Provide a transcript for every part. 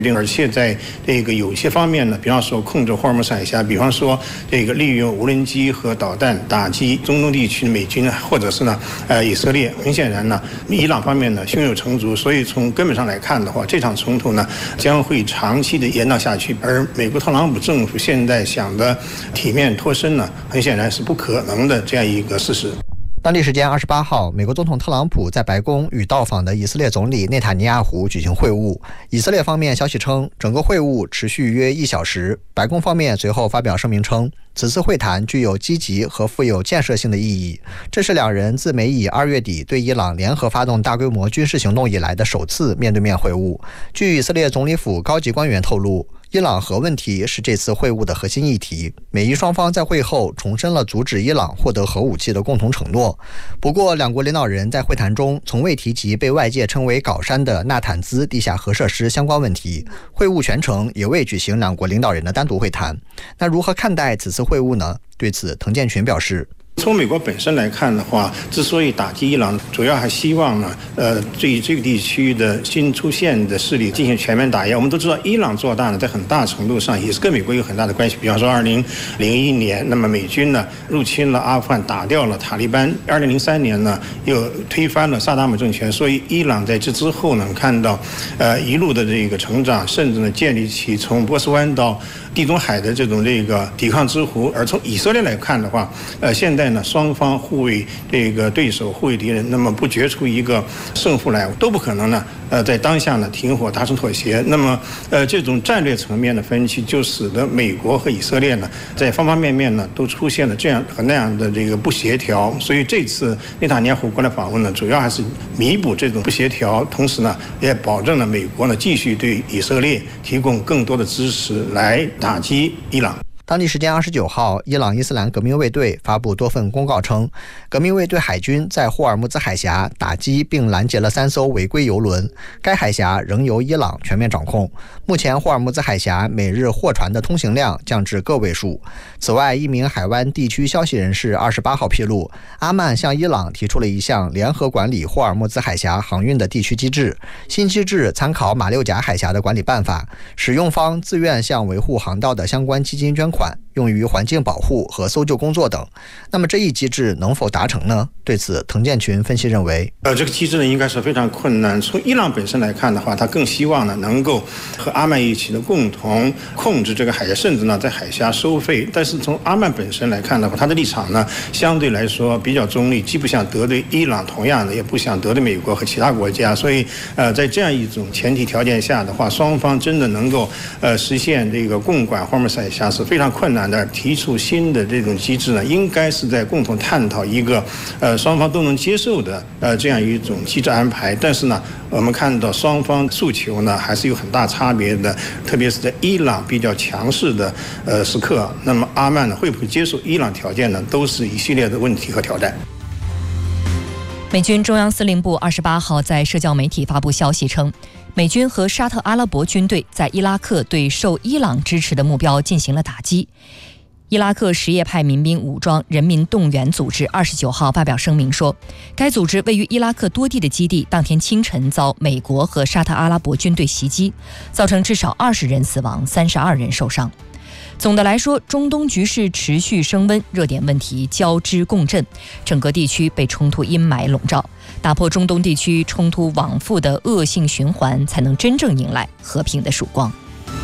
而且在这个有些方面呢，比方说控制霍尔木斯海峡，比方说这个利用无人机和导弹打击中东地区的美军，或者是呢以色列，很显然呢，伊朗方面呢胸有成竹，所以从根本上来看的话，这场冲突呢将会长期的延宕下去。而美国特朗普政府现在想的体面脱身呢，很显然是不可能的这样一个事实。 当地时间28号，美国总统特朗普在白宫与到访的以色列总理内塔尼亚胡举行会晤。以色列方面消息称，整个会晤持续约1小时。白宫方面随后发表声明称，此次会谈具有积极和富有建设性的意义，这是两人自美以2月底对伊朗联合发动大规模军事行动以来的首次面对面会晤。据以色列总理府高级官员透露，伊朗核问题是这次会晤的核心议题，美伊双方在会后重申了阻止伊朗获得核武器的共同承诺。不过，两国领导人在会谈中从未提及被外界称为搞山的纳坦兹地下核设施相关问题，会晤全程也未举行两国领导人的单独会谈。那如何看待此次会晤呢？对此，滕建群表示， 从美国本身来看的话，之所以打击伊朗，主要还希望呢，对这个地区的新出现的势力进行全面打压。我们都知道，伊朗做大呢，在很大程度上也是跟美国有很大的关系。比方说，2001年，那么美军呢入侵了阿富汗，打掉了塔利班；2003年呢又推翻了萨达姆政权。所以，伊朗在这之后呢，看到一路的这个成长，甚至呢建立起从波斯湾到地中海的这种这个抵抗之湖。而从以色列来看的话，现在呢，双方互为这个对手，互为敌人，那么不决出一个胜负来，都不可能呢。在当下呢，停火达成妥协。那么，这种战略层面的分歧，就使得美国和以色列呢，在方方面面呢，都出现了这样和那样的这个不协调。所以这次内塔尼亚胡过来访问呢，主要还是弥补这种不协调，同时呢，也保证了美国呢继续对以色列提供更多的支持，来打击伊朗。 当地时间29号，伊朗伊斯兰革命卫队发布多份公告称，革命卫队海军在霍尔木兹海峡打击并拦截了3艘违规油轮，该海峡仍由伊朗全面掌控。目前霍尔木兹海峡每日货船的通行量降至个位数。此外，一名海湾地区消息人士28号披露，阿曼向伊朗提出了一项联合管理霍尔木兹海峡航运的地区机制，新机制参考马六甲海峡的管理办法，使用方自愿向维护航道的相关基金捐款，用于环境保护和搜救工作等。那么这一机制能否达成呢？对此，滕建群分析认为， 这个机制呢应该是非常困难。从伊朗本身来看的话，他更希望呢能够和阿曼一起的共同控制这个海峡，甚至呢在海峡收费。但是从阿曼本身来看的话，他的立场呢相对来说比较中立，既不想得罪伊朗，同样的也不想得罪美国和其他国家。所以在这样一种前提条件下的话，双方真的能够实现这个共管霍尔木兹海峡是非常困难的。提出新的这种机制呢，应该是在共同探讨一个双方都能接受的这样一种机制安排。但是呢，我们看到双方诉求呢还是有很大差别的，特别是在伊朗比较强势的时刻，那么阿曼呢会不会接受伊朗条件呢，都是一系列的问题和挑战。 美军中央司令部28号在社交媒体发布消息称，美军和沙特阿拉伯军队在伊拉克对受伊朗支持的目标进行了打击。伊拉克什叶派民兵武装人民动员组织29号发表声明说，该组织位于伊拉克多地的基地当天清晨遭美国和沙特阿拉伯军队袭击，造成至少20人死亡，32人受伤。总的来说，中东局势持续升温，热点问题交织共振，整个地区被冲突阴霾笼罩。打破中东地区冲突往复的恶性循环，才能真正迎来和平的曙光。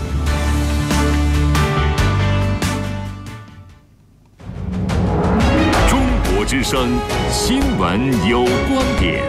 中国之声新闻有观点。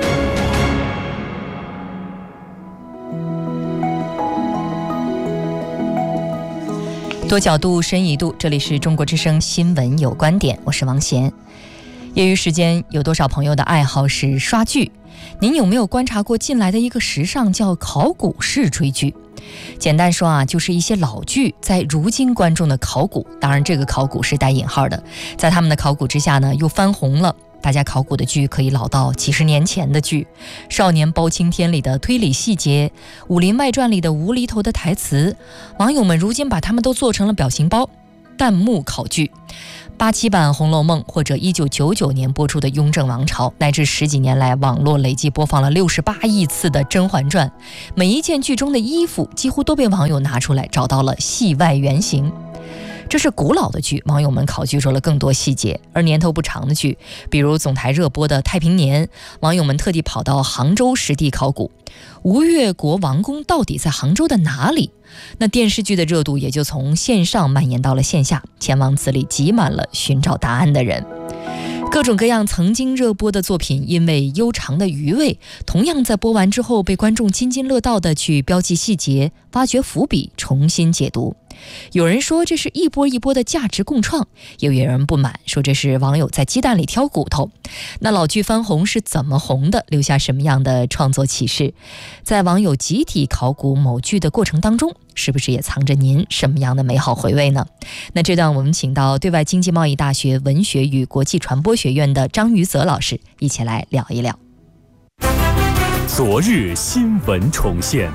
多角度，深一度，这里是中国之声新闻有观点，我是王贤。业余时间有多少朋友的爱好是刷剧？您有没有观察过近来的一个时尚叫考古式追剧？简单说啊，就是一些老剧在如今观众的考古，当然这个考古是带引号的，在他们的考古之下呢，又翻红了。大家考古的剧可以老到几十年前的剧，《少年包青天》里的推理细节，《武林外传》里的无厘头的台词，网友们如今把他们都做成了表情包。弹幕考剧， 87版《红楼梦》或者1999年播出的《雍正王朝》，乃至10几年来网络累计播放了68亿次的《甄嬛传》，每一件剧中的衣服几乎都被网友拿出来找到了戏外原型。这是古老的剧，网友们考据出了更多细节；而年头不长的剧，比如总台热播的《太平年》，网友们特地跑到杭州实地考古，吴越国王宫到底在杭州的哪里？那电视剧的热度也就从线上蔓延到了线下，前往此里挤满了寻找答案的人。各种各样曾经热播的作品，因为悠长的余味，同样在播完之后被观众津津乐道地去标记细节，挖掘伏笔，重新解读。有人说这是一波一波的价值共创，也有人不满，说这是网友在鸡蛋里挑骨头。那老剧翻红是怎么红的？留下什么样的创作启示？在网友集体考古某剧的过程当中，是不是也藏着您什么样的美好回味呢？那这段我们请到对外经济贸易大学文学与国际传播学院的张于泽老师一起来聊一聊。 昨日新闻重现。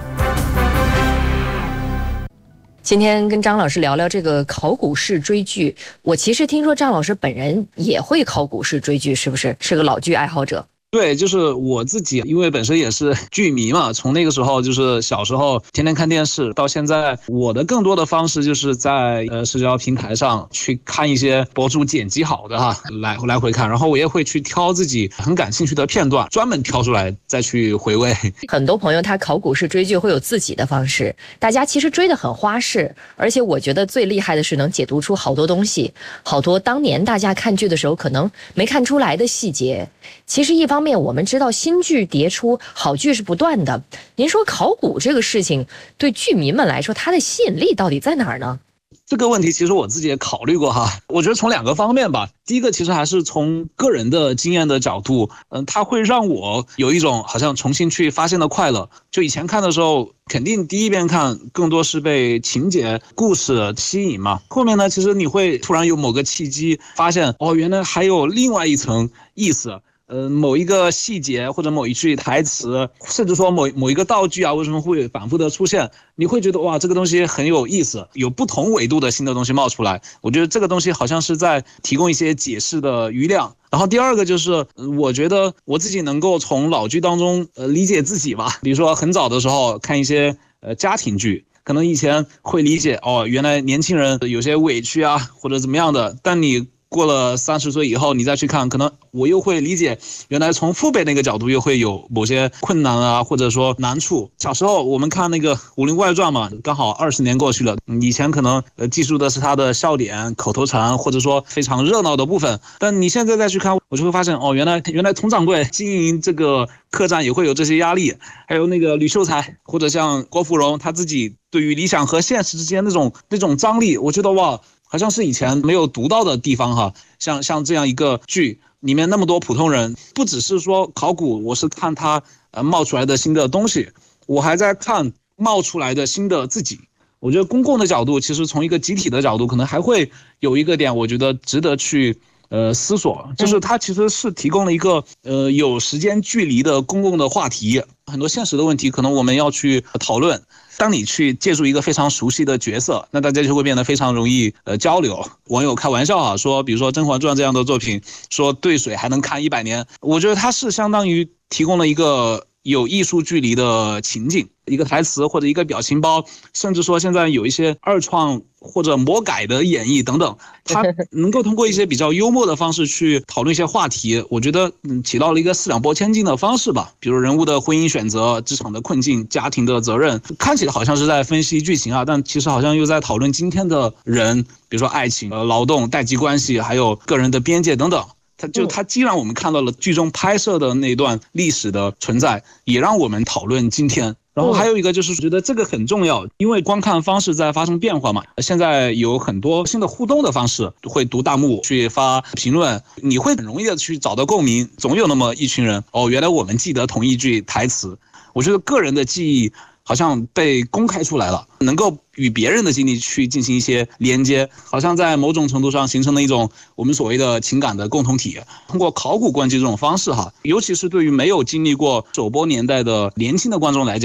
今天跟张老师聊聊这个考古式追剧。我其实听说张老师本人也会考古式追剧，是不是？是个老剧爱好者。 对，就是我自己，因为本身也是剧迷嘛，从那个时候就是小时候天天看电视，到现在，我的更多的方式就是在社交平台上去看一些博主剪辑好的来回看，然后我也会去挑自己很感兴趣的片段，专门挑出来再去回味。 很多朋友他考古式追剧会有自己的方式，大家其实追得很花式，而且我觉得最厉害的是能解读出好多东西，好多当年大家看剧的时候可能没看出来的细节。其实一方面我们知道新剧迭出，好剧是不断的，您说考古这个事情对剧迷们来说它的吸引力到底在哪儿呢？ 这个问题其实我自己也考虑过哈，我觉得从2个方面吧。第一个其实还是从个人的经验的角度，它会让我有一种好像重新去发现的快乐。就以前看的时候，肯定第一遍看更多是被情节、故事吸引嘛。后面呢，其实你会突然有某个契机，发现哦，原来还有另外一层意思。某一个细节或者某一句台词，甚至说某一个道具啊，为什么会反复的出现？你会觉得哇，这个东西很有意思，有不同维度的新的东西冒出来。我觉得这个东西好像是在提供一些解释的余量。然后第二个就是，我觉得我自己能够从老剧当中理解自己吧。比如说很早的时候看一些家庭剧。可能以前会理解哦，原来年轻人有些委屈啊，或者怎么样的，但你过了30岁以后，你再去看，可能我又会理解，原来从父辈那个角度又会有某些困难啊，或者说难处。小时候我们看那个《武林外传》嘛，刚好20年过去了，以前可能记述的是他的笑点、口头禅，或者说非常热闹的部分，但你现在再去看，我就会发现哦，原来佟掌柜经营这个客栈也会有这些压力，还有那个吕秀才或者像郭芙蓉，他自己对于理想和现实之间那种张力，我觉得哇，好像是以前没有读到的地方哈。像这样一个剧里面那么多普通人，不只是说考古，我是看他冒出来的新的东西，我还在看冒出来的新的自己。我觉得公共的角度，其实从一个集体的角度，可能还会有一个点，我觉得值得去思索，就是它其实是提供了一个有时间距离的公共的话题，很多现实的问题可能我们要去讨论。当你去借助一个非常熟悉的角色，那大家就会变得非常容易交流。网友开玩笑啊，说比如说《甄嬛传》这样的作品，说兑水还能看100年，我觉得它是相当于提供了一个有艺术距离的情景，一个台词或者一个表情包，甚至说现在有一些二创或者魔改的演绎等等，它能够通过一些比较幽默的方式去讨论一些话题，我觉得起到了一个四两拨千斤的方式吧。比如人物的婚姻选择、职场的困境、家庭的责任，看起来好像是在分析剧情啊，但其实好像又在讨论今天的人，比如说爱情、劳动、代际关系，还有个人的边界等等。它既让我们看到了剧中拍摄的那段历史的存在，也让我们讨论今天。然后还有一个就是觉得这个很重要，因为观看方式在发生变化嘛，现在有很多新的互动的方式，会读弹幕去发评论，你会很容易的去找到共鸣，总有那么一群人哦，原来我们记得同一句台词。我觉得个人的记忆好像被公开出来了，能够与别人的经历去进行一些连接，好像在某种程度上形成了一种我们所谓的情感的共同体。通过考古观剧这种方式哈，尤其是对于没有经历过首播年代的年轻的观众来讲，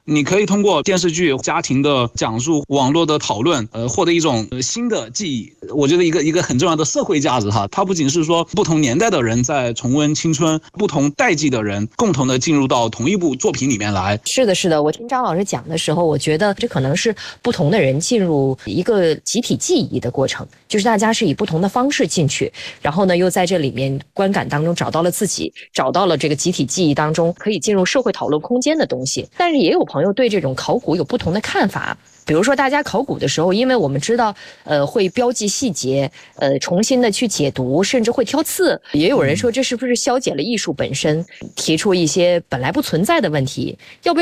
你可以通过电视剧、家庭的讲述、网络的讨论，获得一种新的记忆。我觉得一个很重要的社会价值哈，它不仅是说不同年代的人在重温青春，不同代际的人共同的进入到同一部作品里面来。 是的，是的，我听张老师讲的时候，我觉得这可能是不同的人进入一个集体记忆的过程，就是大家是以不同的方式进去，然后呢，又在这里面观感当中找到了自己，找到了这个集体记忆当中可以进入社会讨论空间的东西。但是也有朋友对这种考古有不同的看法。比如说，大家考古的时候，因为我们知道，会标记细节，重新的去解读，甚至会挑刺。也有人说，这是不是消解了艺术本身，提出一些本来不存在的问题？要不要